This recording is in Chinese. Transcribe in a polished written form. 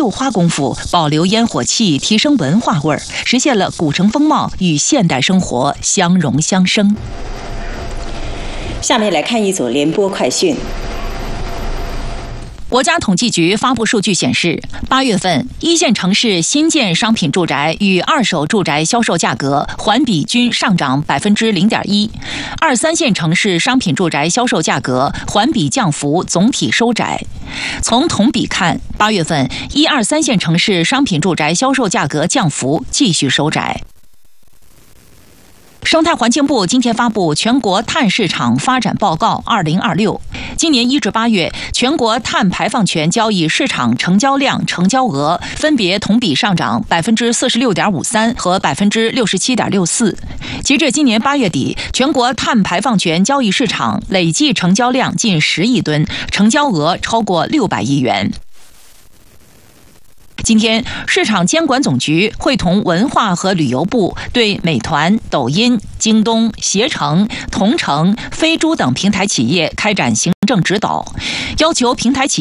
度花功夫，保留烟火气，提升文化味儿，实现了古城风貌与现代生活相融相生。 下面来看一组联播快讯。 国家统计局发布数据显示，8月份一线城市新建商品住宅与二手住宅销售价格环比均上涨0.1%，2、3线城市商品住宅销售价格环比降幅总体收窄。从同比看，8月份1、2、3线城市商品住宅销售价格降幅继续收窄。生态环境部今天发布全国碳市场发展报告2026，今年1至8月，全国碳排放权交易市场成交量、成交额分别同比上涨46.53%和67.64%。截至今年8月底，全国碳排放权交易市场累计成交量近10亿吨，成交额超过600亿元。今天，市场监管总局会同文化和旅游部对美团、抖音、京东、携程、同城、飞猪等平台企业开展行政指导，要求平台企业